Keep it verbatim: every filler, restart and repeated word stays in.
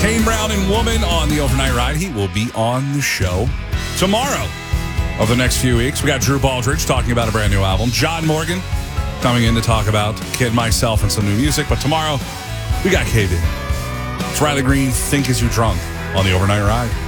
Kane Brown and Woman on the Overnight Ride. He will be on the show tomorrow over the next few weeks. We got Drew Baldridge talking about a brand new album. John Morgan coming in to talk about Kid, Myself, and some new music. But tomorrow, we got K D. It's Riley Green, Think As You Drunk on the Overnight Ride.